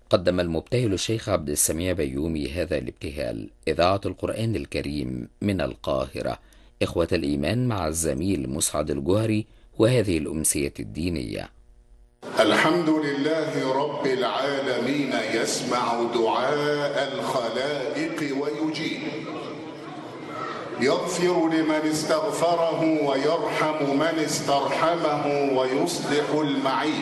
قدم المبتهل الشيخ عبد السميع بيومي هذا الابتهال. إذاعة القرآن الكريم من القاهرة. إخوة الإيمان مع الزميل مسعد الجوهري وهذه الأمسية الدينية. الحمد لله رب العالمين يسمع دعاء الخلائق ويجيب، يغفر لمن استغفره ويرحم من استرحمه ويصلح المعيب،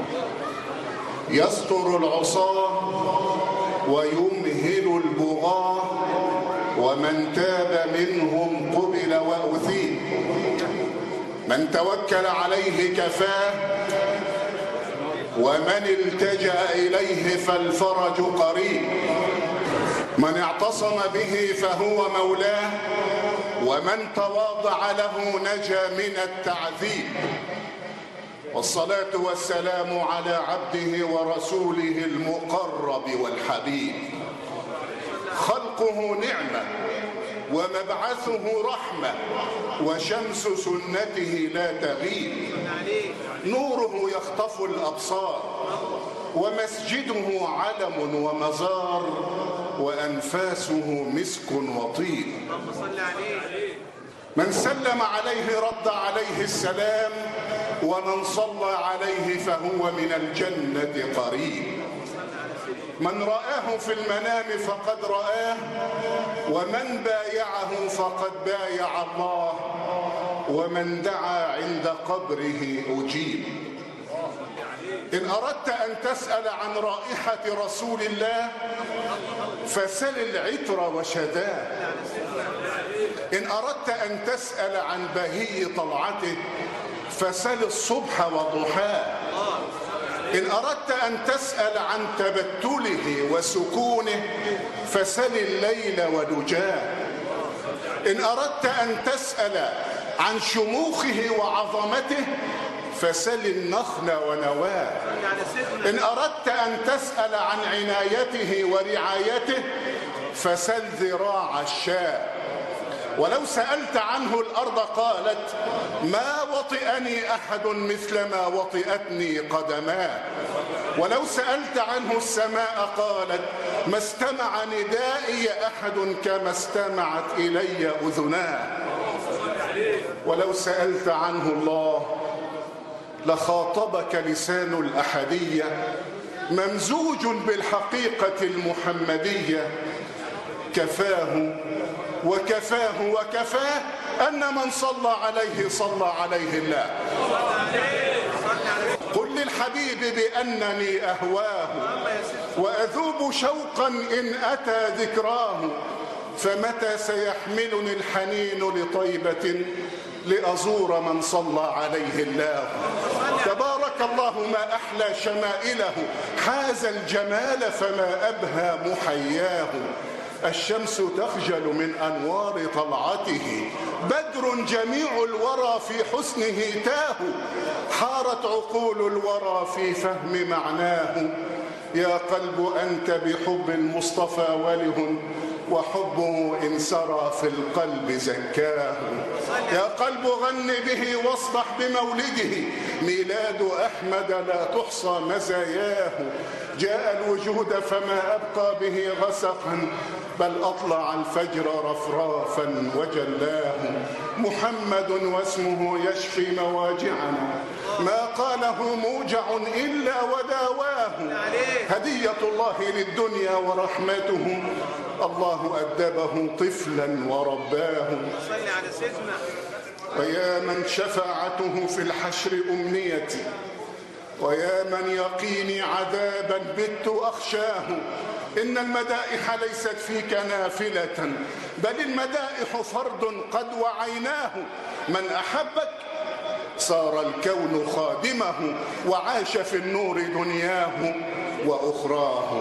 يستر العصاة ويمهل البغاة، ومن تاب منهم قبل وأثيب، من توكل عليه كفاه، ومن التجأ إليه فالفرج قريب، من اعتصم به فهو مولاه، ومن تواضع له نجا من التعذيب. والصلاة والسلام على عبده ورسوله المقرب والحبيب، خلقه نعمة ومبعثه رحمة، وشمس سنته لا تغيب، نوره يخطف الأبصار، ومسجده علم ومزار، وأنفاسه مسك وطيب. من سلم عليه رد عليه السلام، ومن صلى عليه فهو من الجنة قريب. من رآه في المنام فقد رآه، ومن بايعه فقد بايع الله، ومن دعا عند قبره أجيب. إن أردت أن تسأل عن رائحة رسول الله فسل العطر وشداه، إن أردت أن تسأل عن بهي طلعته فسل الصبح وضحاه، إن أردت أن تسأل عن تبتله وسكونه فسل الليل ودجاه، إن أردت أن تسأل عن شموخه وعظمته فسل النخل ونواه، إن أردت أن تسأل عن عنايته ورعايته فسل ذراع الشاة. ولو سألت عنه الأرض قالت ما وطئني أحد مثل ما وطئتني قدماه، ولو سألت عنه السماء قالت ما استمع ندائي أحد كما استمعت إلي أذناه، ولو سألت عنه الله لخاطبك لسان الأحدية ممزوج بالحقيقة المحمدية، كفاه وكفاه وكفاه أن من صلى عليه صلى عليه الله. قل للحبيب بأنني أهواه، وأذوب شوقا إن أتى ذكراه، فمتى سيحملني الحنين لطيبة لأزور من صلى عليه الله. تبارك الله ما أحلى شمائله، حاز الجمال فما أبهى محياه، الشمس تخجل من أنوار طلعته، بدر جميع الورى في حسنه تاه، حارت عقول الورى في فهم معناه، يا قلب أنت بحب المصطفى وله، وحبه إن سرى في القلب زكاه، يا قلب غن به واصبح بمولده، ميلاد أحمد لا تحصى مزاياه، جاء الوجود فما أبقى به غسقا، بل أطلع الفجر رفرافا وجلاه، محمد واسمه يشفي مواجعنا، ما قاله موجع إلا وداواه، هدية الله للدنيا ورحمته، الله أدبه طفلا ورباه. ويا من شفاعته في الحشر أمنيتي، ويا من يقيني عذابا بت أخشاه، إن المدائح ليست فيك نافلة، بل المدائح فرض قد وعيناه، من أحبك صار الكون خادمه، وعاش في النور دنياه وأخراه.